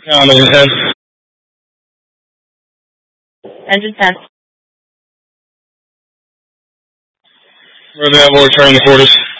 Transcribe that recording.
Engine 10. Engine 10. We're going to have more return the quarters.